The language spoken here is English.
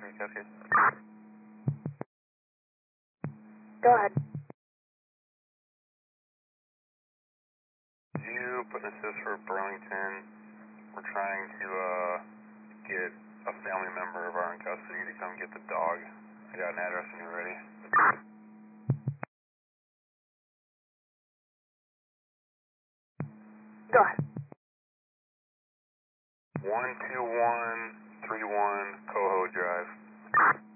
3 Cascade. Go ahead. Did you put an assist for Burlington? We're trying to get a family member of our in custody to come get the dog. I got an address when you're ready. Go ahead. 12131 Coho Drive.